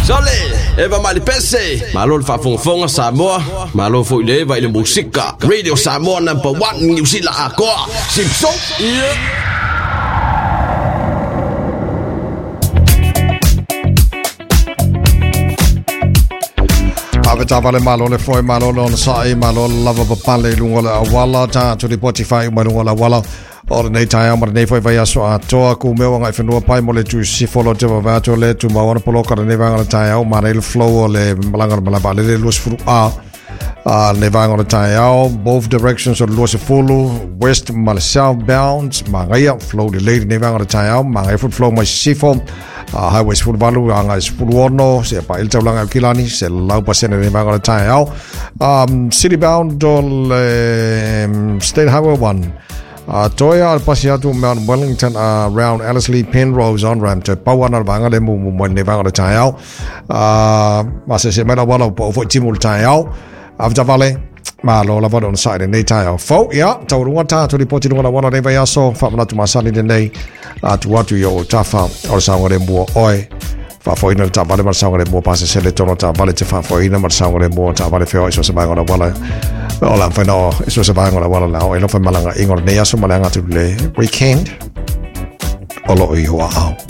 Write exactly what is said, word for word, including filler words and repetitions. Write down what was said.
Sole, Eva Malipese, Malol Fafonfonga Samoa, Malo Foile, vai le musica, Radio Samoa number one, New Zealand Aqua, Simpson, yeah. Avale malo le foi malo non sai malo lava papale lungo la wala ta to the Spotify malo la wala or nei tai amar nei foi vai aso a toa ku me wanga ifenua pai mo le tu si follow te va to le tu ma wana polo ka nei vanga tai au ma le flow le malanga malaba le los fru a a ne vanga tai au both directions of los fulu west mal southbound mangaya flow the lady nei vanga tai au mangai foot flow mai sifo Uh, highways full balu anga is full warno se pa il tawlanga kilani se lau pasene ne vanga tai au um city bound dol um, state highway one uh, toya al pasiatu Mount Wellington uh, around Ellerslie Penrose on ramp to pawana vanga le mu mu ne vanga tai au uh mase se mena wala po fo timul tai au after vale ma lo la vado on side nei tai au fo ya tawru wata to report no wala ne vai aso fa na tu masali de nei atu watu yo tafa o sangore mo oi fa foi na ta vale mar sangore mo pase se le tono ta vale te fa foi na mar sangore mo ta vale feo iso se ba ngona wala ola fa no iso se ba ngona wala la o no fa malanga ingor ne aso malanga tu le weekend olo i hoa au